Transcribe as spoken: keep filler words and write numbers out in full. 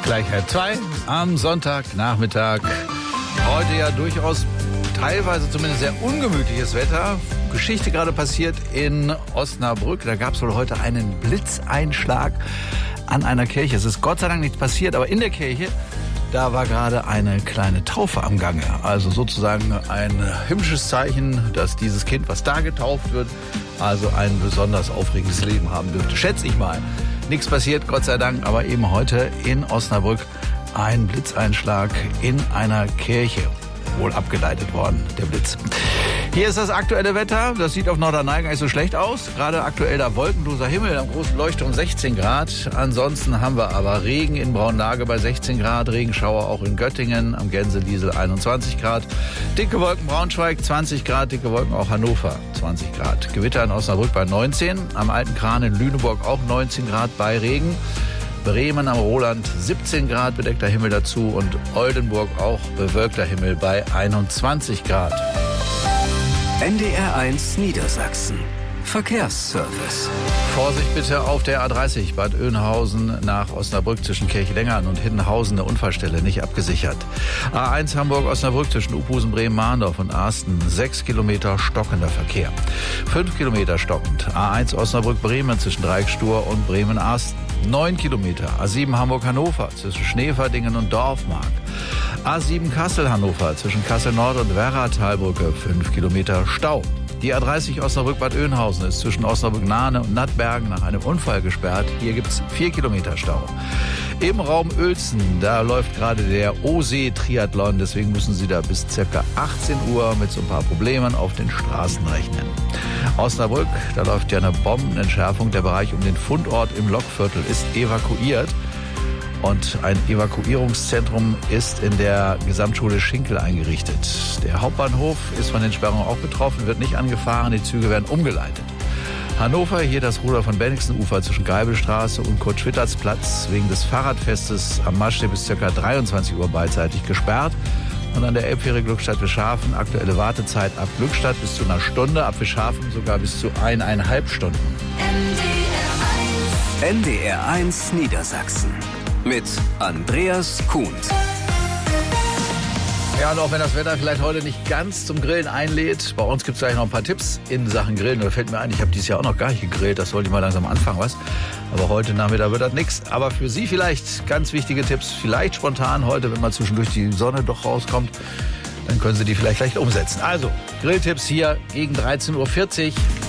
Gleich halb zwei am Sonntagnachmittag. Heute ja durchaus teilweise zumindest sehr ungemütliches Wetter. Geschichte gerade passiert in Osnabrück. Da gab es wohl heute einen Blitzeinschlag an einer Kirche. Es ist Gott sei Dank nichts passiert, aber in der Kirche, da war gerade eine kleine Taufe am Gange. Also sozusagen ein himmlisches Zeichen, dass dieses Kind, was da getauft wird, also ein besonders aufregendes Leben haben dürfte. Schätze ich mal. Nichts passiert, Gott sei Dank, aber eben heute in Osnabrück ein Blitzeinschlag in einer Kirche. Wohl abgeleitet worden, der Blitz. Hier ist das aktuelle Wetter. Das sieht auf Norderney gar nicht so schlecht aus. Gerade aktuell da wolkenloser Himmel, am großen Leuchtturm sechzehn Grad. Ansonsten haben wir aber Regen in Braunlage bei sechzehn Grad, Regenschauer auch in Göttingen, am Gänseliesel einundzwanzig Grad. Dicke Wolken Braunschweig zwanzig Grad, dicke Wolken auch Hannover zwanzig Grad. Gewitter in Osnabrück bei neunzehn, am Alten Kran in Lüneburg auch neunzehn Grad bei Regen. Bremen am Roland siebzehn Grad, bedeckter Himmel dazu und Oldenburg auch bewölkter Himmel bei einundzwanzig Grad. N D R eins Niedersachsen. Verkehrsservice. Vorsicht bitte auf der A dreißig Bad Oeynhausen nach Osnabrück zwischen Kirchlengern und Hiddenhausen, eine Unfallstelle, nicht abgesichert. A eins Hamburg-Osnabrück zwischen Uphusen, Bremen-Mahndorf und Arsten, sechs Kilometer stockender Verkehr. fünf Kilometer stockend. A eins Osnabrück-Bremen zwischen Dreieckstur und Bremen-Arsten. neun Kilometer. A sieben Hamburg-Hannover zwischen Schneverdingen und Dorfmark. A sieben Kassel-Hannover zwischen Kassel-Nord und Werratalbrücke, fünf Kilometer Stau. Die A dreißig Osnabrück-Bad Oeynhausen ist zwischen Osnabrück-Nahne und Nattbergen nach einem Unfall gesperrt. Hier gibt's vier Kilometer Stau. Im Raum Uelzen, da läuft gerade der O-See-Triathlon. Deswegen müssen Sie da bis ca. achtzehn Uhr mit so ein paar Problemen auf den Straßen rechnen. Osnabrück, da läuft ja eine Bombenentschärfung. Der Bereich um den Fundort im Lokviertel ist evakuiert. Und ein Evakuierungszentrum ist in der Gesamtschule Schinkel eingerichtet. Der Hauptbahnhof ist von den Sperrungen auch betroffen, wird nicht angefahren, die Züge werden umgeleitet. Hannover, hier das Ruder von Bennigsenufer zwischen Geibelstraße und Kurt-Schwittertz-Platz wegen des Fahrradfestes am Maschsee bis ca. dreiundzwanzig Uhr beidseitig gesperrt. Und an der Elbfähre Glückstadt-Wischhafen aktuelle Wartezeit ab Glückstadt bis zu einer Stunde, ab Wischhafen sogar bis zu eineinhalb Stunden. N D R eins Niedersachsen mit Andreas Kuhn. Ja, und auch wenn das Wetter vielleicht heute nicht ganz zum Grillen einlädt, bei uns gibt es gleich noch ein paar Tipps in Sachen Grillen. Da fällt mir ein, ich habe dieses Jahr auch noch gar nicht gegrillt, das sollte ich mal langsam anfangen, was? Aber heute Nachmittag wird das nichts. Aber für Sie vielleicht ganz wichtige Tipps, vielleicht spontan heute, wenn mal zwischendurch die Sonne doch rauskommt, dann können Sie die vielleicht leicht umsetzen. Also, Grilltipps hier gegen dreizehn Uhr vierzig.